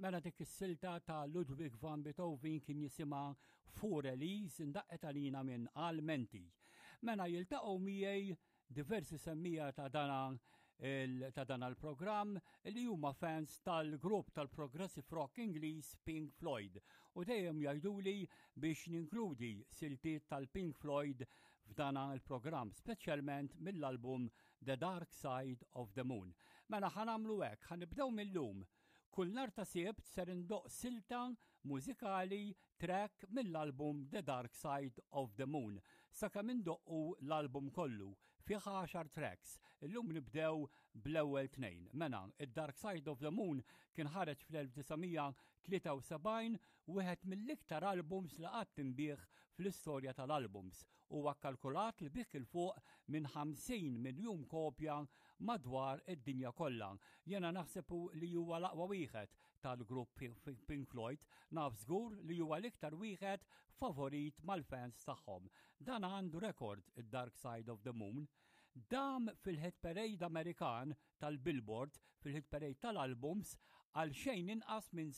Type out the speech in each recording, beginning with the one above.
Mela dik is-silta ta' Ludwig van Beethoven kien jisimha Four Elise indaqqet għalina minn Almenti. Mela jiltaqgħu miegħi diversi semmija ta' dan il-programm li huma fans tal-grupp tal-progressive rock Ingliż Pink Floyd u dejjem jgħiduli biex ninkludi siltiet tal-Pink Floyd f'dan il-programm, speċjalment mill-album The Dark Side of the Moon. Mela ħanamlu hekk, ħanibdew mill-lum. Kull nhar ta' Sibt ser indoq silta mużikali track mill-album The Dark Side of the Moon. Sakemm indoqqu l-album kollu fih 10 tracks. Illum nibdew bl-ewwel tnejn. Mela, id-Dark Side of the Moon kien ħareġ fl-1973 wieħed mill-iktar albums li qatt tinbih fl-istorja tal-albums. Huwa kkalkulat li bih il fuq minn 50 miljun kopja madwar id-dinja kollha. Jena naħseb li huwa l-aqwa wieħed tal-grupp Pink Floyd, naf żgur li huwa l-iktar wieħed favorit mal-fans tagħhom. Dan għandu rekord id-Dark Side of the Moon. Dam fil-hit parade Amerikan tal-Billboard fil-hit parade tal-albums għal xejn inqas minn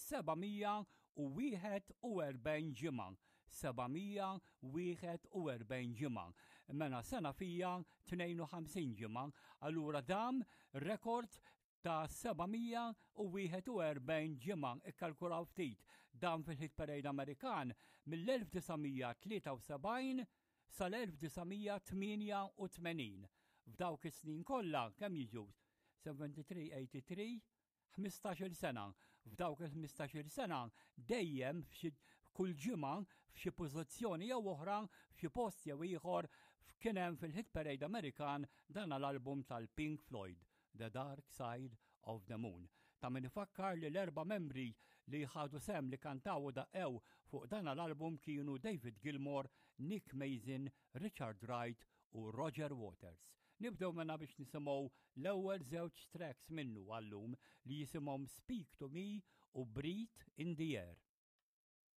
741 ġimgħa. 741 ġimgħa. Mela sena fija 52 ġimgħa. Allura dam rekord ta' 741 ġimgħa ikkalkulaw ftit. Dan fil-hit parade Amerikan mill-1973 sal-1988. F'dawk is-snin kollha kemm jiġu 73, 83, 15 sena. F'dawk il-15 sena dejjem kull ġimgħa f'xi pożizzjoni jew oħra f'xi post jew ieħor kien hemm fil-hit parade Amerikan dan l-album tal-Pink Floyd, The Dark Side of the Moon. Ta' min ifakkar li l-4 membri li ħadu sem li kantaw daqqew fuq dan l-album kienu David Gilmour, Nick Mason, Richard Wright u Roger Waters. Nibdew menna biex nisimgħu l-ewwel żewġ tracks minnu għallum li jisimhom Speak to Me u Breathe in the Air.